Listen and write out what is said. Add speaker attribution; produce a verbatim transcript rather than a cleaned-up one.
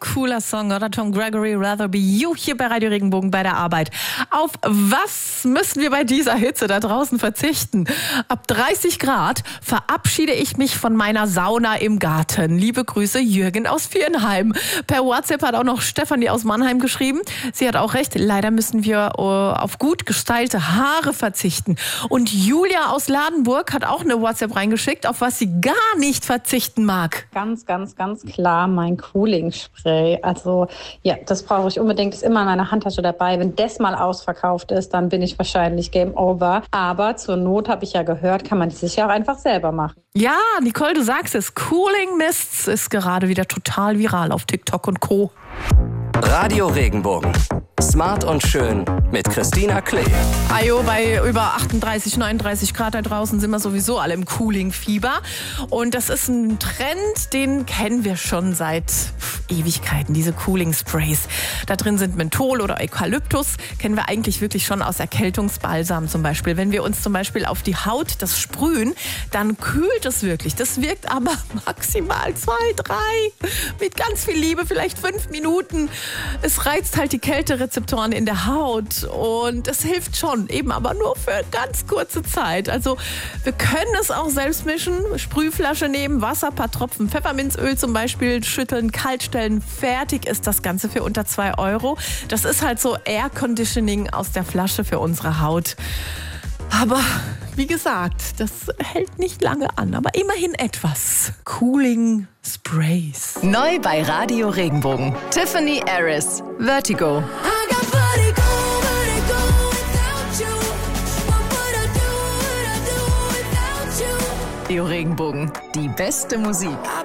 Speaker 1: cooler Song, oder? Tom Gregory, Rather Be You, hier bei Radio Regenbogen bei der Arbeit. Auf was müssen wir bei dieser Hitze da draußen verzichten? Ab dreißig Grad verabschiede ich mich von meiner Sauna im Garten. Liebe Grüße, Jürgen aus Viernheim. Per WhatsApp hat auch noch Stefanie aus Mannheim geschrieben. Sie hat auch recht, leider müssen wir uh, auf gut gestylte Haare verzichten. Und Julia aus Ladenburg hat auch eine WhatsApp reingeschickt, auf was sie gar nicht verzichten mag.
Speaker 2: Ganz, ganz, ganz klar mein Cooling-Spray. Also ja, das brauche ich unbedingt, ist immer in meiner Handtasche dabei. Wenn das mal ausverkauft ist, dann bin ich wahrscheinlich Game Over. Aber zur Not, habe ich ja gehört, kann man das sich ja auch einfach selber machen.
Speaker 1: Ja, Nicole, du sagst es, Cooling Mists ist gerade wieder total viral auf TikTok und Co.
Speaker 3: Radio Regenbogen. Smart und schön mit Christina Klee.
Speaker 1: Ajo, bei über achtunddreißig, neununddreißig Grad da draußen sind wir sowieso alle im Cooling-Fieber. Und das ist ein Trend, den kennen wir schon seit Ewigkeiten, diese Cooling-Sprays. Da drin sind Menthol oder Eukalyptus, kennen wir eigentlich wirklich schon aus Erkältungsbalsam zum Beispiel. Wenn wir uns zum Beispiel auf die Haut das sprühen, dann kühlt es wirklich. Das wirkt aber maximal zwei, drei, mit ganz viel Liebe, vielleicht fünf Minuten. Es reizt halt die Kälterezeptoren in der Haut und es hilft schon, eben aber nur für ganz kurze Zeit. Also wir können es auch selbst mischen, Sprühflasche nehmen, Wasser, paar Tropfen Pfefferminzöl zum Beispiel, schütteln, kalt stellen, fertig ist das Ganze für unter zwei Euro. Das ist halt so Air Conditioning aus der Flasche für unsere Haut. Aber wie gesagt, das hält nicht lange an, aber immerhin etwas. Cooling Sprays.
Speaker 4: Neu bei Radio Regenbogen. Tiffany Harris, Vertigo. Radio Regenbogen, die beste Musik.